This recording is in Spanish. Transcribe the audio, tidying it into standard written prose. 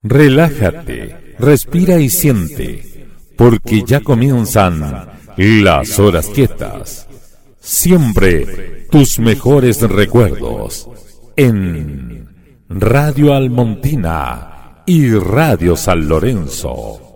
Relájate, respira y siente, porque ya comienzan las horas quietas. Siempre tus mejores recuerdos en Radio Almontina y Radio San Lorenzo.